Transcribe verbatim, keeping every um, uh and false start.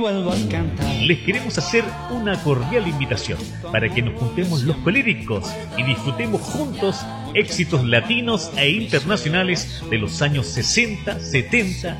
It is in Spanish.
Vuelvo a cantar. Les queremos hacer una cordial invitación para que nos juntemos los colíricos y disfrutemos juntos éxitos latinos e internacionales de los años sesenta, setenta